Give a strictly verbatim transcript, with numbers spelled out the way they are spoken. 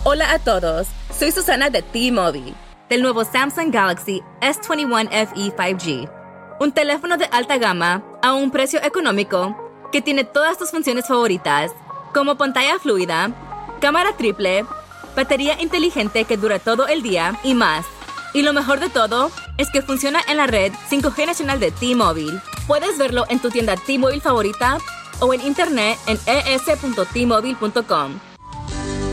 Hola a todos, soy Susana de T-Mobile, del nuevo Samsung Galaxy S veintiuno F E cinco G. Un teléfono de alta gama a un precio económico que tiene todas tus funciones favoritas, como pantalla fluida, cámara triple, batería inteligente que dura todo el día y más. Y lo mejor de todo es que funciona en la red cinco G nacional de T-Mobile. Puedes verlo en tu tienda T-Mobile favorita o en internet en e s punto t mobile punto com.